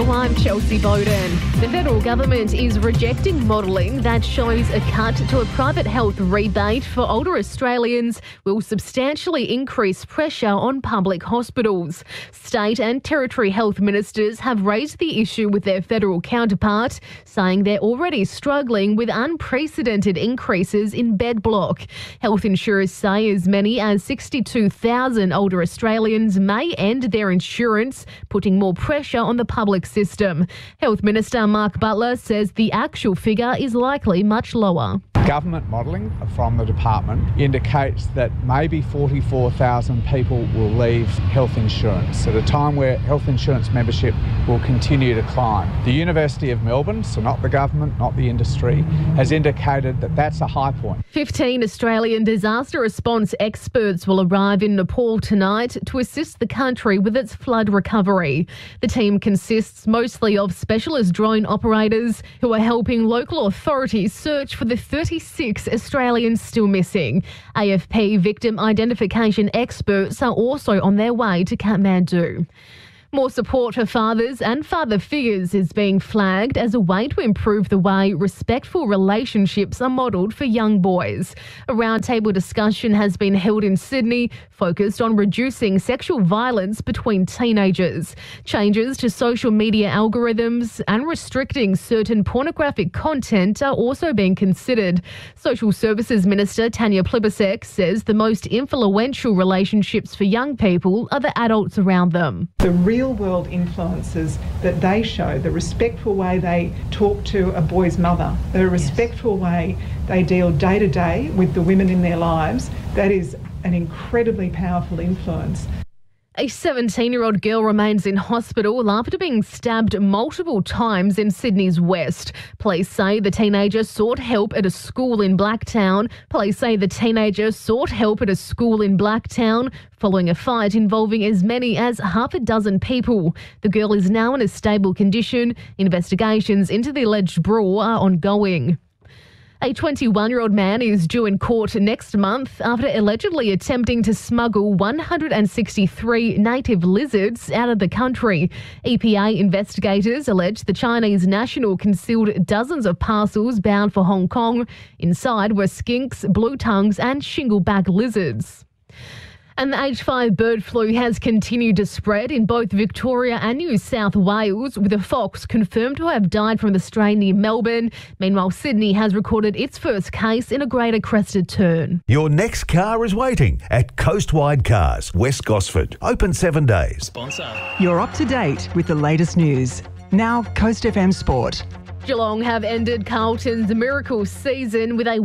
Hello, I'm Chelsea Bowden. The federal government is rejecting modelling that shows a cut to a private health rebate for older Australians will substantially increase pressure on public hospitals. State and territory health ministers have raised the issue with their federal counterpart, saying they're already struggling with unprecedented increases in bed block. Health insurers say as many as 62,000 older Australians may end their insurance, putting more pressure on the public system. Health Minister Mark Butler says the actual figure is likely much lower. Government modelling from the department indicates that maybe 44,000 people will leave health insurance at a time where health insurance membership will continue to climb. The University of Melbourne, so not the government, not the industry, has indicated that that's a high point. 15 Australian disaster response experts will arrive in Nepal tonight to assist the country with its flood recovery. The team consists mostly of specialist drone operators who are helping local authorities search for the 36 Australians still missing. AFP victim identification experts are also on their way to Kathmandu. More support for fathers and father figures is being flagged as a way to improve the way respectful relationships are modelled for young boys. A roundtable discussion has been held in Sydney focused on reducing sexual violence between teenagers. Changes to social media algorithms and restricting certain pornographic content are also being considered. Social Services Minister Tanya Plibersek says the most influential relationships for young people are the adults around them. The real-world influences that they show, the respectful way they talk to a boy's mother, the respectful way they deal day to day with the women in their lives, that is an incredibly powerful influence. A 17-year-old girl remains in hospital after being stabbed multiple times in Sydney's west. Police say the teenager sought help at a school in Blacktown. Following a fight involving as many as half a dozen people. The girl is now in a stable condition. Investigations into the alleged brawl are ongoing. A 21-year-old man is due in court next month after allegedly attempting to smuggle 163 native lizards out of the country. EPA investigators allege the Chinese national concealed dozens of parcels bound for Hong Kong. Inside were skinks, blue tongues and shingleback lizards. And the H5 bird flu has continued to spread in both Victoria and New South Wales, with a fox confirmed to have died from the strain near Melbourne. Meanwhile, Sydney has recorded its first case in a Greater Crested Tern. Your next car is waiting at Coastwide Cars, West Gosford. Open 7 days. You're up to date with the latest news. Now, Coast FM Sport. Geelong have ended Carlton's miracle season with a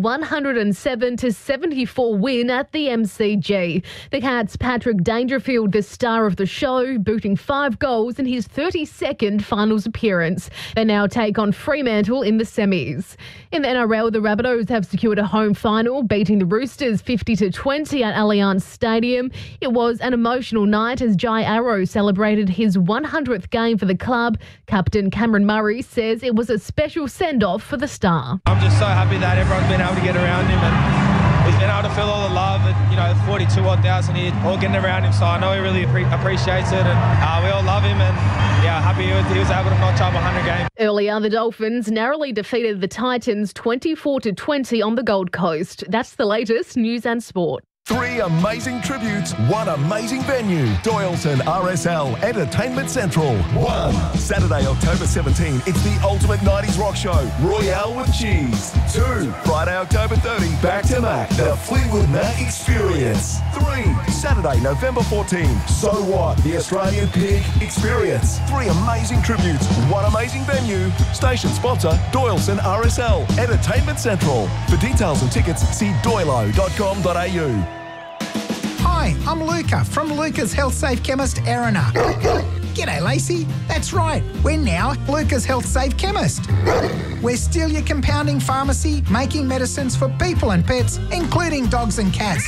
107-74 win at the MCG. The Cats' Patrick Dangerfield, the star of the show, booting 5 goals in his 32nd finals appearance. They now take on Fremantle in the semis. In the NRL, the Rabbitohs have secured a home final, beating the Roosters 50-20 at Allianz Stadium. It was an emotional night as Jai Arrow celebrated his 100th game for the club. Captain Cameron Murray says it was a special send-off for the star. I'm just so happy that everyone's been able to get around him and he's been able to feel all the love that, 42,000 here all getting around him. So I know he really appreciates it and we all love him and happy he was able to notch up 100 games. Earlier, the Dolphins narrowly defeated the Titans 24-20 on the Gold Coast. That's the latest news and sport. 3 amazing tributes, 1 amazing venue. Doyleton RSL Entertainment Central. 1. Saturday, October 17, it's the ultimate 90s rock show, Royale with Cheese. 2. Friday, October 30, Back to Mac, the Fleetwood Mac Experience. 3. Saturday, November 14, So What, the Australian Pig Experience. 3 amazing tributes, 1 amazing venue. Station sponsor, Doyleton RSL Entertainment Central. For details and tickets, see doylo.com.au. Hi, I'm Luca from Luca's Health Safe Chemist, Erina. G'day, Lacey. That's right. We're now Luca's Health Safe Chemist. We're still your compounding pharmacy, making medicines for people and pets, including dogs and cats.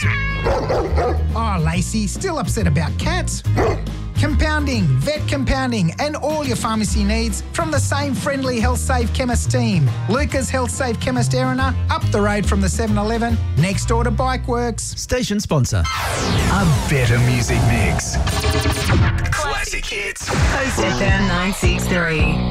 Oh, Lacey, still upset about cats? Compounding, vet compounding, and all your pharmacy needs from the same friendly Health Safe Chemist team. Luca's Health Safe Chemist Erina, up the road from the 7-Eleven, next door to Bikeworks. Station sponsor. A better music mix. Classic hits. Coast FM 960. 93.